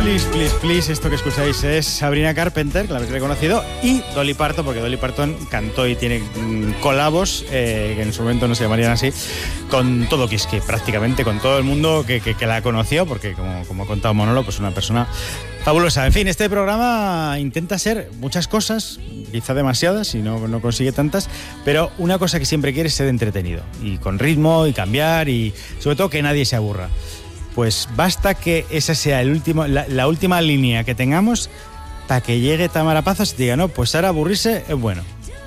Please, esto que escucháis es Sabrina Carpenter, que la habéis reconocido, y Dolly Parton, porque Dolly Parton cantó y tiene colabos, que en su momento no se llamarían así, con todo Kiss, prácticamente con todo el mundo que la conoció, porque como ha contado Manolo, pues una persona fabulosa. En fin, este programa intenta ser muchas cosas, quizá demasiadas, y no consigue tantas, pero una cosa que siempre quiere es ser entretenido, y con ritmo, y cambiar, y sobre todo que nadie se aburra. Pues basta que esa sea la última línea que tengamos para que llegue Tamara Pazos y diga, no, pues ahora aburrirse es bueno.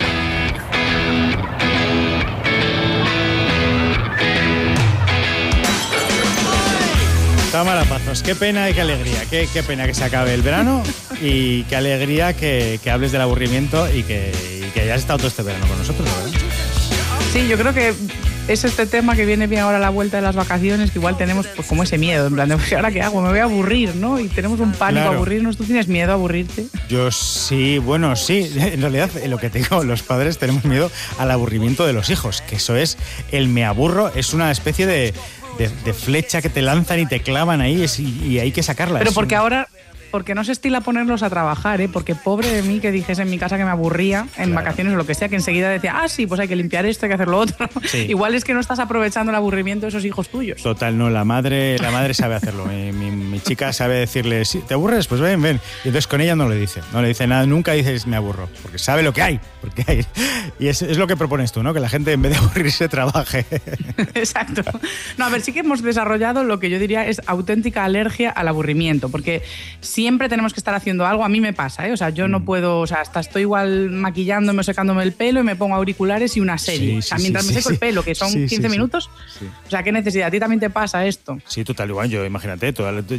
Tamara Pazos, qué pena y qué alegría, qué pena que se acabe el verano y qué alegría que hables del aburrimiento y que hayas estado todo este verano con nosotros, ¿verdad? Sí, yo creo que es este tema que viene bien ahora a la vuelta de las vacaciones, que igual tenemos pues como ese miedo, en plan de, ¿ahora qué hago? Me voy a aburrir, ¿no? Y tenemos un pánico a aburrirnos. ¿Tú tienes miedo a aburrirte? Yo sí, bueno, sí. En realidad, lo que te digo, los padres tenemos miedo al aburrimiento de los hijos, que eso es el me aburro, es una especie de flecha que te lanzan y te clavan ahí y hay que sacarla. Pero porque ahora... Porque no se estila ponerlos a trabajar, ¿eh? Porque pobre de mí que dijese en mi casa que me aburría en vacaciones o lo que sea, que enseguida decía, sí, pues hay que limpiar esto, hay que hacer lo otro. Sí. Igual es que no estás aprovechando el aburrimiento de esos hijos tuyos. Total, no, la madre sabe hacerlo. Mi chica sabe decirle, sí, ¿te aburres? Pues ven. Y entonces con ella no le dice nada, nunca dices me aburro, porque sabe lo que hay. Y es lo que propones tú, ¿no? Que la gente en vez de aburrirse trabaje. Exacto. No, a ver, sí que hemos desarrollado lo que yo diría es auténtica alergia al aburrimiento, porque siempre tenemos que estar haciendo algo. A mí me pasa, ¿eh? O sea, yo no puedo, o sea, hasta estoy igual maquillándome o secándome el pelo y me pongo auriculares y una serie. Mientras me seco el pelo, que son 15 minutos. Sí. O sea, ¿qué necesidad? ¿A ti también te pasa esto? Sí, total, igual. Yo, imagínate,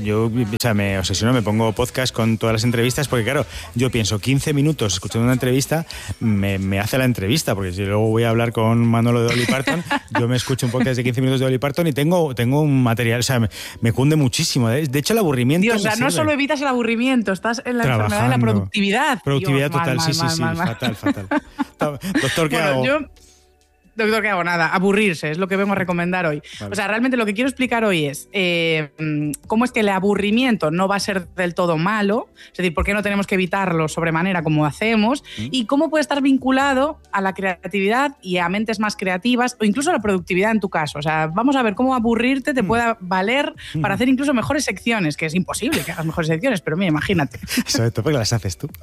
me obsesiono, me pongo podcast con todas las entrevistas, porque claro, yo pienso 15 minutos escuchando una entrevista, me hace la entrevista, porque si luego voy a hablar con Manolo de Dolly Parton, yo me escucho un podcast de 15 minutos de Dolly Parton y tengo un material, o sea, me cunde muchísimo. De hecho, el aburrimiento... Dios, o sea, no solo evitas el aburrimiento, estás en la enfermedad de la productividad. Productividad Dios, total, mal. Fatal. Doctor, ¿qué hago? Doctor, ¿qué hago? Nada, aburrirse, es lo que vengo a recomendar hoy. Vale. O sea, realmente lo que quiero explicar hoy es cómo es que el aburrimiento no va a ser del todo malo, es decir, por qué no tenemos que evitarlo sobremanera como hacemos, y cómo puede estar vinculado a la creatividad y a mentes más creativas, o incluso a la productividad en tu caso. O sea, vamos a ver cómo aburrirte te pueda valer para hacer incluso mejores secciones, que es imposible que hagas mejores secciones, pero mira, imagínate. Sobre todo porque las haces tú.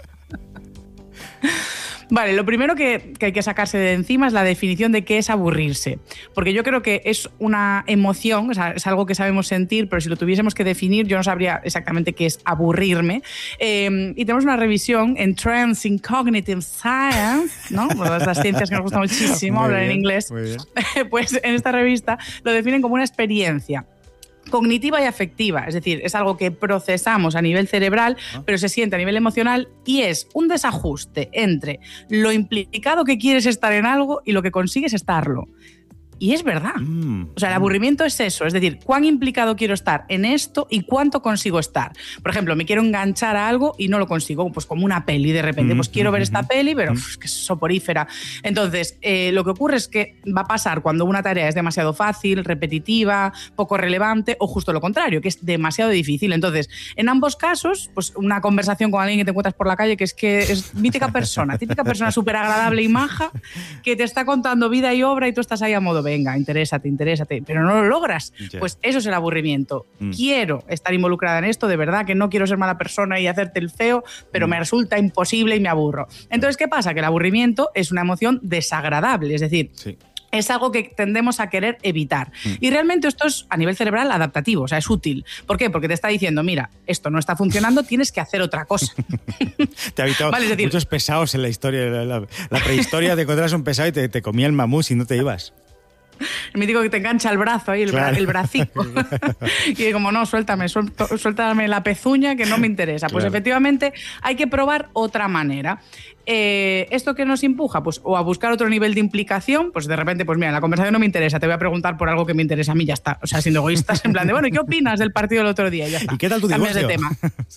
Vale, lo primero que hay que sacarse de encima es la definición de qué es aburrirse. Porque yo creo que es una emoción, o sea, es algo que sabemos sentir, pero si lo tuviésemos que definir, yo no sabría exactamente qué es aburrirme. Y tenemos una revisión en Trends in Cognitive Science, ¿no? Bueno, las ciencias que nos gusta muchísimo hablar en inglés. Pues en esta revista lo definen como una experiencia cognitiva y afectiva, es decir, es algo que procesamos a nivel cerebral, pero se siente a nivel emocional y es un desajuste entre lo implicado que quieres estar en algo y lo que consigues estarlo. Y es verdad. O sea, el aburrimiento es eso, es decir, cuán implicado quiero estar en esto y cuánto consigo estar. Por ejemplo, me quiero enganchar a algo y no lo consigo, pues como una peli de repente, pues quiero ver esta peli, pero que es soporífera. Entonces, lo que ocurre es que va a pasar cuando una tarea es demasiado fácil, repetitiva, poco relevante, o justo lo contrario, que es demasiado difícil. Entonces, en ambos casos, pues una conversación con alguien que te encuentras por la calle, que es típica persona súper agradable y maja, que te está contando vida y obra y tú estás ahí a modo venga, interésate, pero no lo logras. Yeah. Pues eso es el aburrimiento. Quiero estar involucrada en esto, de verdad, que no quiero ser mala persona y hacerte el feo, pero me resulta imposible y me aburro. Entonces, ¿qué pasa? Que el aburrimiento es una emoción desagradable, es decir... Sí. Es algo que tendemos a querer evitar. Y realmente esto es a nivel cerebral adaptativo, o sea, es útil. ¿Por qué? Porque te está diciendo, mira, esto no está funcionando, tienes que hacer otra cosa. Te ha habitado muchos pesados en la historia. La prehistoria te encontrabas un pesado y te comía el mamut y no te ibas. El mítico que te engancha el brazo ahí, el bracico. Y como, no, suéltame la pezuña que no me interesa. Pues efectivamente hay que probar otra manera. ¿Esto qué nos empuja? Pues o a buscar otro nivel de implicación, pues de repente, pues mira, la conversación no me interesa, te voy a preguntar por algo que me interesa a mí, ya está. O sea, siendo egoístas, en plan de, bueno, ¿y qué opinas del partido del otro día? Ya está. ¿Y qué tal tu divorcio? Cambias de tema.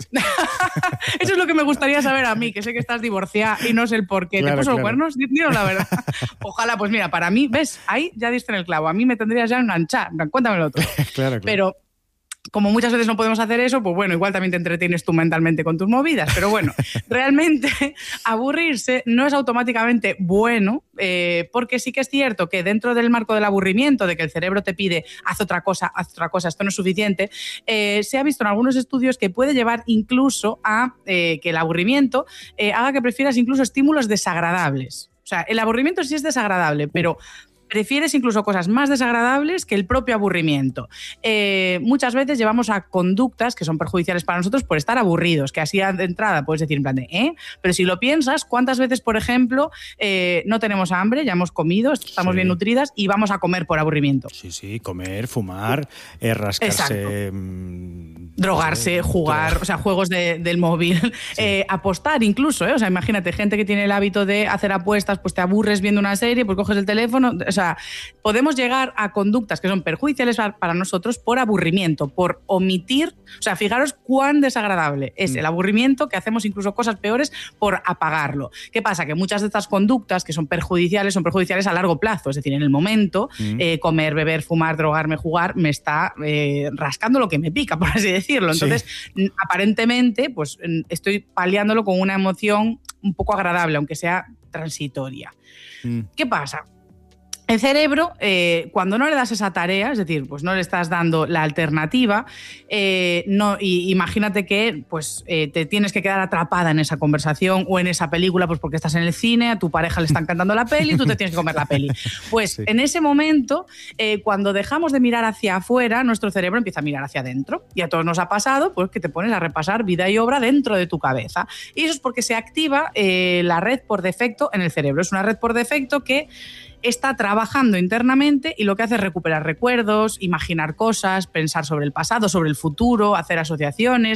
Eso es lo que me gustaría saber a mí, que sé que estás divorciada y no sé el por qué. Claro, ¿te puso los cuernos? Dinos la verdad. Ojalá, pues mira, para mí, ¿ves? Ahí ya diste en el clavo. A mí me tendrías ya enganchar. Cuéntame lo otro. Claro. Pero como muchas veces no podemos hacer eso, pues bueno, igual también te entretienes tú mentalmente con tus movidas, pero bueno, realmente aburrirse no es automáticamente bueno, porque sí que es cierto que dentro del marco del aburrimiento, de que el cerebro te pide haz otra cosa, esto no es suficiente, se ha visto en algunos estudios que puede llevar incluso a que el aburrimiento haga que prefieras incluso estímulos desagradables. O sea, el aburrimiento sí es desagradable, pero prefieres incluso cosas más desagradables que el propio aburrimiento. Muchas veces llevamos a conductas que son perjudiciales para nosotros por estar aburridos, que así de entrada puedes decir en plan de, pero si lo piensas, ¿cuántas veces, por ejemplo, no tenemos hambre, ya hemos comido, estamos bien nutridas y vamos a comer por aburrimiento? Sí, comer, fumar, rascarse... drogarse, jugar, o sea, juegos del móvil, apostar incluso, o sea, imagínate, gente que tiene el hábito de hacer apuestas, pues te aburres viendo una serie, pues coges el teléfono, o sea, podemos llegar a conductas que son perjudiciales para nosotros por aburrimiento, por omitir, o sea, fijaros cuán desagradable es el aburrimiento, que hacemos incluso cosas peores por apagarlo. ¿Qué pasa? Que muchas de estas conductas que son perjudiciales a largo plazo, es decir, en el momento, comer, beber, fumar, drogarme, jugar, me está rascando lo que me pica, por así decirlo. Entonces, aparentemente, pues estoy paliándolo con una emoción un poco agradable, aunque sea transitoria. ¿Qué pasa? El cerebro, cuando no le das esa tarea, es decir, pues no le estás dando la alternativa, imagínate que pues, te tienes que quedar atrapada en esa conversación o en esa película, pues porque estás en el cine, a tu pareja le están cantando la peli y tú te tienes que comer la peli. Pues en ese momento, cuando dejamos de mirar hacia afuera, nuestro cerebro empieza a mirar hacia adentro. Y a todos nos ha pasado pues, que te pones a repasar vida y obra dentro de tu cabeza. Y eso es porque se activa la red por defecto en el cerebro. Es una red por defecto que está trabajando internamente y lo que hace es recuperar recuerdos, imaginar cosas, pensar sobre el pasado, sobre el futuro, hacer asociaciones.